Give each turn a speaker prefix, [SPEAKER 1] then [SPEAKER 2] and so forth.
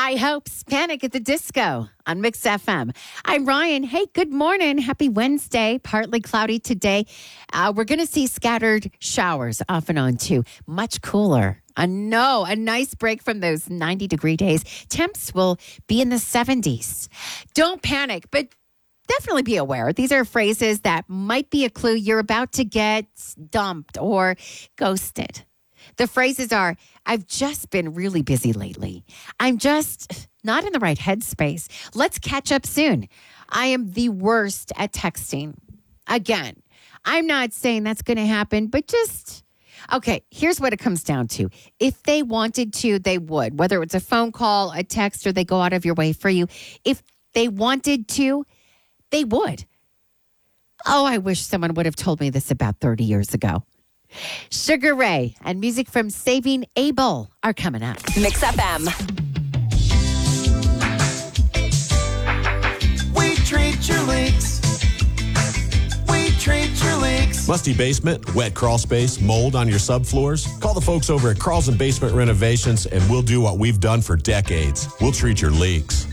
[SPEAKER 1] High Hopes, Panic at the Disco on Mix FM. I'm Ryan. Hey, good morning. Happy Wednesday. Partly cloudy today. We're going to see scattered showers off and on too. Much cooler. A nice break from those 90-degree days. Temps will be in the 70s. Don't panic, but definitely be aware. These are phrases that might be a clue you're about to get dumped or ghosted. The phrases are, I've just been really busy lately. I'm just not in the right headspace. Let's catch up soon. I am the worst at texting. Again, I'm not saying that's going to happen, but just, okay, here's what it comes down to. If they wanted to, they would. Whether it's a phone call, a text, or they go out of your way for you. If they wanted to, they would. Oh, I wish someone would have told me this about 30 years ago. Sugar Ray and music from Saving Abel are coming up.
[SPEAKER 2] Mix FM.
[SPEAKER 3] We treat your leaks. We treat your leaks.
[SPEAKER 4] Musty basement, wet crawl space, mold on your subfloors? Call the folks over at Carlson Basement Renovations and we'll do what we've done for decades. We'll treat your leaks.